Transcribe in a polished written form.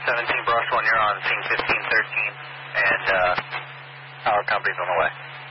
17 Brush 1, you're on scene 1513, and power company's on the way.